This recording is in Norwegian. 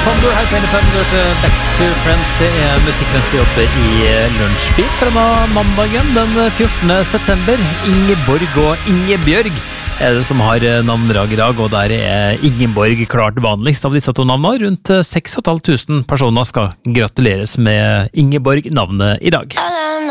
Sandor her på NFM. Du hørte Back to Friends. Det musikkens til jobb i Lunsjbeat fra mandagen den 14. september. Ingeborg og Ingebjørg det som har navndrag i dag, og der Ingeborg klart vanligst av disse to navnene. Rundt 6 500 personer skal gratuleres med Ingeborg-navnet i dag.